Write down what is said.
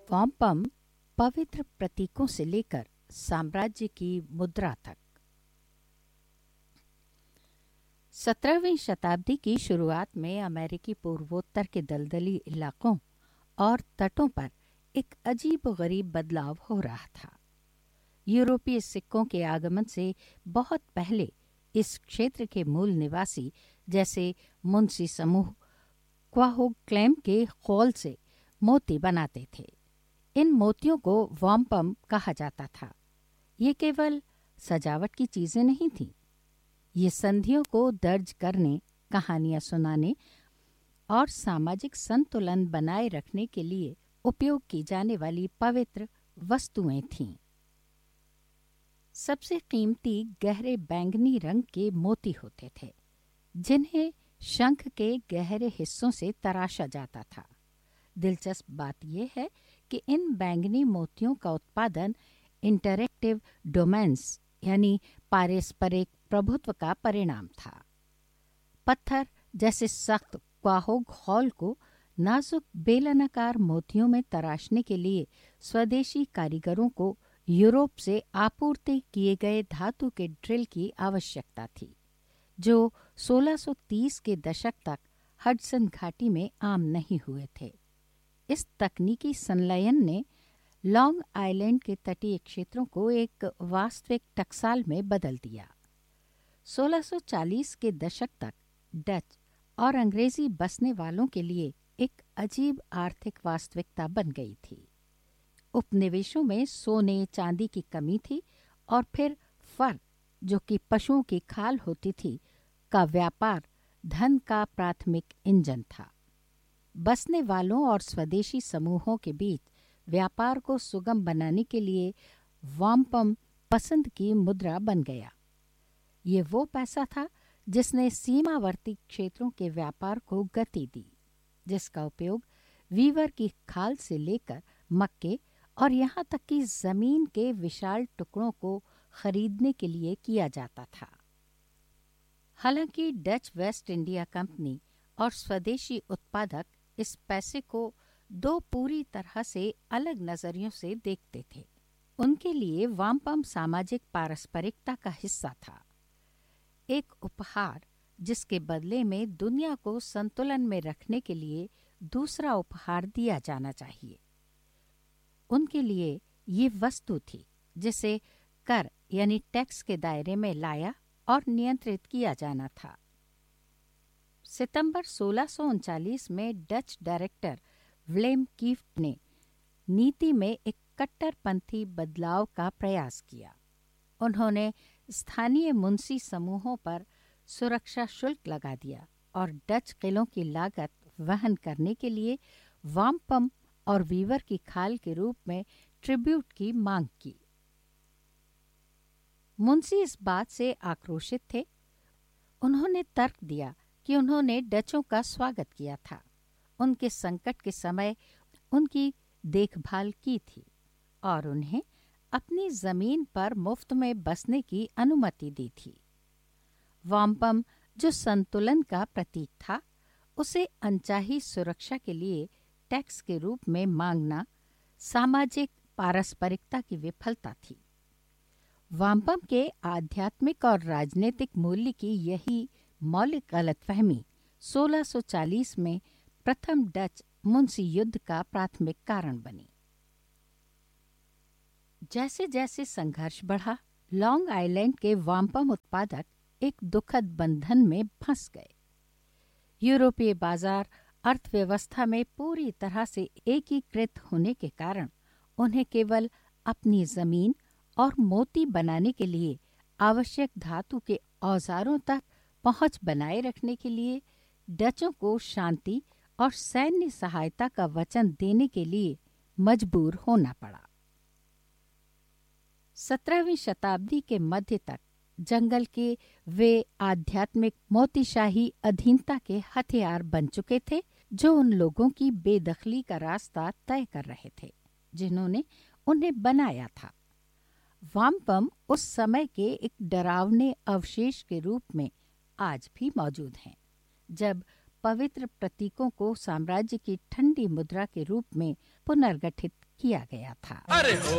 वाम्पम पवित्र प्रतीकों से लेकर साम्राज्य की मुद्रा तक। 17वीं शताब्दी की शुरुआत में अमेरिकी पूर्वोत्तर के दलदली इलाकों और तटों पर एक अजीब-गरीब बदलाव हो रहा था। यूरोपीय सिक्कों के आगमन से बहुत पहले इस क्षेत्र के मूल निवासी जैसे मुंशी समूह क्वाहोक्लैम के खोल से मोती बनाते थे। इन मोतियों को वाम्पम कहा जाता था। ये केवल सजावट की चीजें नहीं थीं। ये संधियों को दर्ज करने, कहानियां सुनाने और सामाजिक संतुलन बनाए रखने के लिए उपयोग की जाने वाली पवित्र वस्तुएं थीं। सबसे कीमती गहरे बैंगनी रंग के मोती होते थे, जिन्हें शंख के गहरे हिस्सों से तराशा जाता था। दिलचस्प बात यह है कि इन बैंगनी मोतियों का उत्पादन इंटरैक्टिव डोमेन्स यानी पारस्परिक प्रभुत्व का परिणाम था। पत्थर जैसे सख्त क्वाहोग हॉल को नाजुक बेलनाकार मोतियों में तराशने के लिए स्वदेशी कारीगरों को यूरोप से आपूर्ति किए गए धातु के ड्रिल की आवश्यकता थी, जो 1630 के दशक तक हडसन घाटी में आम नहीं हुए थे। इस तकनीकी संलयन ने लॉन्ग आइलैंड के तटीय क्षेत्रों को एक वास्तविक टकसाल में बदल दिया। 1640 के दशक तक डच और अंग्रेजी बसने वालों के लिए एक अजीब आर्थिक वास्तविकता बन गई थी। उपनिवेशों में सोने चांदी की कमी थी और फिर फर, जो कि पशुओं की खाल होती थी, का व्यापार धन का प्राथमिक इंजन था। बसने वालों और स्वदेशी समूहों के बीच व्यापार को सुगम बनाने के लिए वाम्पम पसंद की मुद्रा बन गया। ये वो पैसा था जिसने सीमावर्ती क्षेत्रों के व्यापार को गति दी, जिसका उपयोग वीवर की खाल से लेकर मक्के और यहाँ तक कि जमीन के विशाल टुकड़ों को खरीदने के लिए किया जाता था। हालांकि डच वेस्ट इंडिया कंपनी और स्वदेशी उत्पादक इस पैसे को दो पूरी तरह से अलग नजरियों से देखते थे। उनके लिए वाम्पम सामाजिक पारस्परिकता का हिस्सा था, एक उपहार जिसके बदले में दुनिया को संतुलन में रखने के लिए दूसरा उपहार दिया जाना चाहिए। उनके लिए ये वस्तु थी जिसे कर यानी टैक्स के दायरे में लाया और नियंत्रित किया जाना था। सितंबर 1639 में डच डायरेक्टर विलेम कीफ्ट ने नीति में एक कट्टरपंथी बदलाव का प्रयास किया। उन्होंने स्थानीय मुंशी समूहों पर सुरक्षा शुल्क लगा दिया और डच किलों की लागत वहन करने के लिए वाम्पम और वीवर की खाल के रूप में ट्रिब्यूट की मांग की। मुंशी इस बात से आक्रोशित थे। उन्होंने तर्क दिया कि उन्होंने डचों का स्वागत किया था, उनके संकट के समय उनकी देखभाल की थी और उन्हें अपनी जमीन पर मुफ्त में बसने की अनुमति दी थी। वाम्पम, जो संतुलन का प्रतीक था, उसे अनचाही सुरक्षा के लिए टैक्स के रूप में मांगना सामाजिक पारस्परिकता की विफलता थी। वाम्पम के आध्यात्मिक और राजनीतिक मूल्य की यही मौलिक गलतफहमी 1640 में प्रथम डच मुंशी युद्ध का प्राथमिक कारण बनी। जैसे जैसे संघर्ष बढ़ा, लॉन्ग आइलैंड के वाम्पम उत्पादक एक दुखद बंधन में फंस गए। यूरोपीय बाजार अर्थव्यवस्था में पूरी तरह से एकीकृत होने के कारण उन्हें केवल अपनी जमीन और मोती बनाने के लिए आवश्यक धातु के औजारों तक पहुंच बनाए रखने के लिए डचों को शांति और सैन्य सहायता का वचन देने के लिए मजबूर होना पड़ा। 17वीं शताब्दी के मध्य तक जंगल के वे आध्यात्मिक मोतीशाही अधीनता के हथियार बन चुके थे, जो उन लोगों की बेदखली का रास्ता तय कर रहे थे जिन्होंने उन्हें बनाया था। वाम्पम उस समय के एक डरावने अवशेष के रूप में आज भी मौजूद हैं। जब पवित्र प्रतीकों को साम्राज्य की ठंडी मुद्रा के रूप में पुनर्गठित किया गया था।